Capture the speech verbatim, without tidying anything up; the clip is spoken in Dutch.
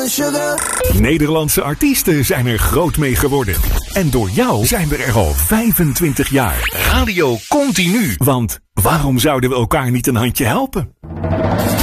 sugar. Nederlandse artiesten zijn er groot mee geworden. En door jou zijn we er al vijfentwintig jaar. Radio Continu. Want waarom zouden we elkaar niet een handje helpen?